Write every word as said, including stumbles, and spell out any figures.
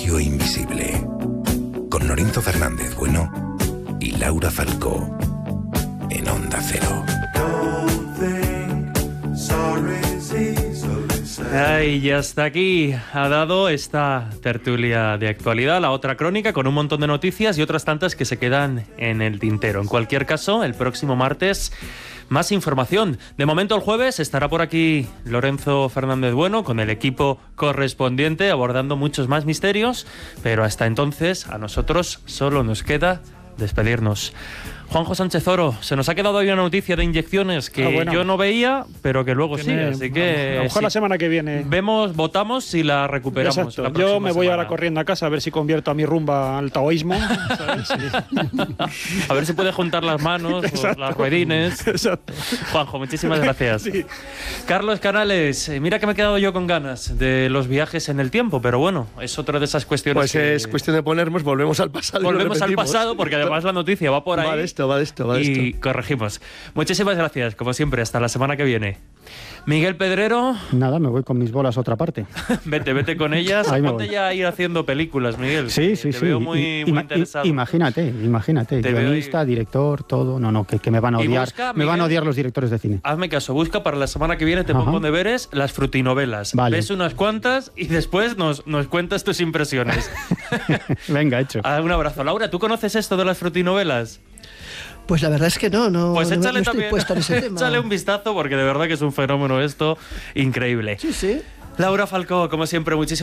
Radio Invisible, con Lorenzo Fernández Bueno y Laura Falcó, en Onda Cero. Ay, ya está aquí. Ha dado esta tertulia de actualidad, la otra crónica, con un montón de noticias y otras tantas que se quedan en el tintero. En cualquier caso, el próximo martes, más información. De momento, el jueves estará por aquí Lorenzo Fernández Bueno con el equipo correspondiente abordando muchos más misterios, pero hasta entonces a nosotros solo nos queda despedirnos. Juanjo Sánchez Oro, se nos ha quedado hoy una noticia de inyecciones que ah, bueno. yo no veía, pero que luego sí, así que... A lo mejor sí. la semana que viene... Vemos, votamos si la recuperamos. La yo me voy semana. ahora corriendo a casa a ver si convierto a mi rumba al taoísmo. ¿Sabes? Sí. A ver si puede juntar las manos, o las ruedines. Exacto. Juanjo, muchísimas gracias. Sí. Carlos Canales, mira que me he quedado yo con ganas de los viajes en el tiempo, pero bueno, es otra de esas cuestiones Pues que... es cuestión de ponernos, volvemos al pasado. Volvemos al pasado, porque además la noticia va por ahí. Va de esto, va de esto, va de esto. Y corregimos. Muchísimas gracias, como siempre, hasta la semana que viene. Miguel Pedrero. Nada, me voy con mis bolas a otra parte. vete, vete con ellas. Ponte ya a ir haciendo películas, Miguel. Sí, sí, Te sí. veo muy, I, muy ima, interesado. Imagínate, imagínate. Te guionista, veo... director, todo. No, no, que, que me van a odiar. Busca, me Miguel, van a odiar los directores de cine. Hazme caso, busca para la semana que viene, te Ajá. pongo deberes, las frutinovelas. Vale. Ves unas cuantas y después nos, nos cuentas tus impresiones. Venga, hecho. Ah, un abrazo. Laura, ¿tú conoces esto de las frutinovelas? Pues la verdad es que no, no, pues no, échale no estoy también, puesto en ese tema. Échale un vistazo porque de verdad que es un fenómeno esto increíble. Sí, sí. Laura Falcó, como siempre, muchísimas